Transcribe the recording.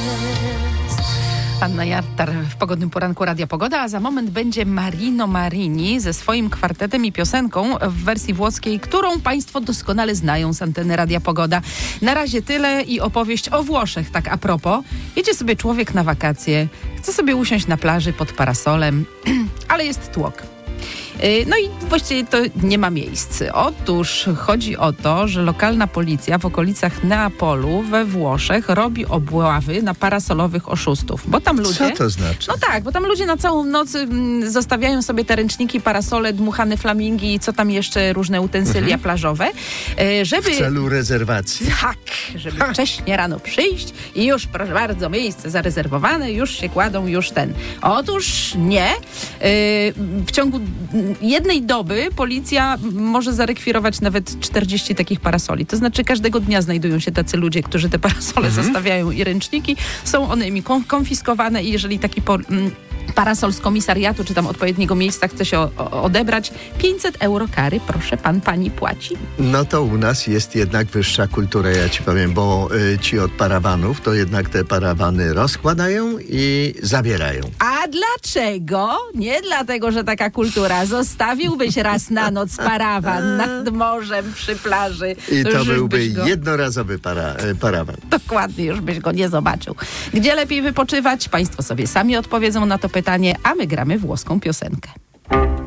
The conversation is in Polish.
Anna Jartar w pogodnym poranku Radia Pogoda, a za moment będzie Marino Marini ze swoim kwartetem i piosenką w wersji włoskiej, którą Państwo doskonale znają z anteny Radia Pogoda. Na razie tyle i opowieść o Włoszech, tak a propos. Jedzie sobie człowiek na wakacje, chce sobie usiąść na plaży pod parasolem, ale jest tłok. No i właściwie to nie ma miejsc. Otóż chodzi o to, że lokalna policja w okolicach Neapolu we Włoszech robi obławy na parasolowych oszustów. Bo tam ludzie... Co to znaczy? No tak, bo tam ludzie na całą noc zostawiają sobie te ręczniki, parasole, dmuchane flamingi i co tam jeszcze, różne utensylia plażowe. Żeby... W celu rezerwacji? Tak, żeby wcześnie rano przyjść i już, proszę bardzo, miejsce zarezerwowane, już się kładą, już ten. Otóż nie. W ciągu jednej doby policja może zarekwirować nawet 40 takich parasoli. To znaczy każdego dnia znajdują się tacy ludzie, którzy te parasole zostawiają i ręczniki. Są one im konfiskowane i jeżeli taki parasol z komisariatu czy tam odpowiedniego miejsca chce się odebrać, 500 euro kary, proszę pan, pani płaci. No to u nas jest jednak wyższa kultura, ja ci powiem, bo ci od parawanów to jednak te parawany rozkładają i zabierają. A dlaczego? Nie dlatego, że taka kultura. Zostawiłbyś raz na noc parawan nad morzem przy plaży. I to byłby jednorazowy parawan. Dokładnie, już byś go nie zobaczył. Gdzie lepiej wypoczywać? Państwo sobie sami odpowiedzą na to pytanie, a my gramy włoską piosenkę.